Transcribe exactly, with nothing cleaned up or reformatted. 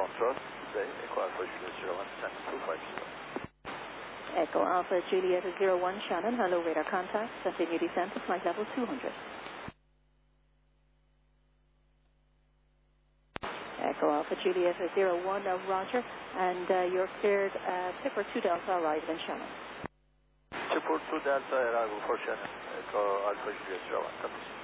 Foxtrot, today, Echo Alpha Juliet zero one, descend two five zero. Echo Alpha Juliet zero one, Shannon, hello, radar contact, continue descent to flight level two hundred. Echo Alpha Juliet zero one, uh, Roger, and uh, you're cleared uh, Tipper two Delta arrival in Shannon. Tipper two Delta arrival for Shannon, Echo Alpha Juliet zero one, copy.